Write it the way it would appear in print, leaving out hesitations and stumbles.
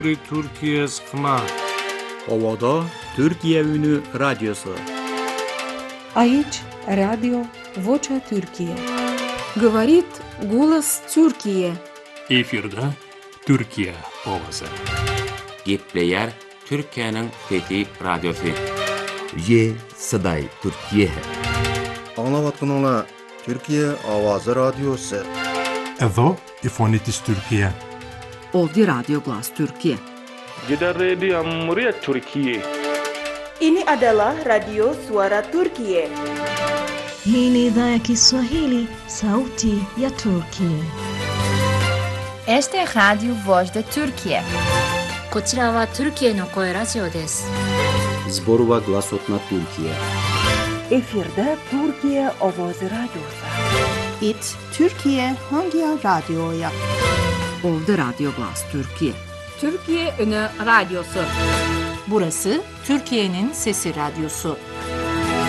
Türkiye sıkma. Ovada Türkiye Ünü Radyosu. Aici Radio Vocea Türkiye. Говорит голос Türkiye. Efirde Türkiye ovası. Gepleyer Türkiye'nin fethi radyosu. Ye Saday Türkiye. Anlavatqanlar Türkiye Avazı Radyosu. Evo İfonitis Türkiye. Ovdje Radio Glas Türkiye. Gidan Radio Muryat Türkiye. Ini adalah Radio Suara Turkiye. Hii ni idhaa ya Kiswahili, sauti ya Turkiye. Este es Radio Voz de Türkiye. こちらはトルキエの声ラジオです。 Zborova Glasotna Türkiye. Efirde Türkiye Avazı Radyosu. It Türkiye Hangi Radyo'ya? Ovdje Radio Glas Türkiye. Türkiye Ünü Radyosu. Burası Türkiye'nin Sesi Radyosu.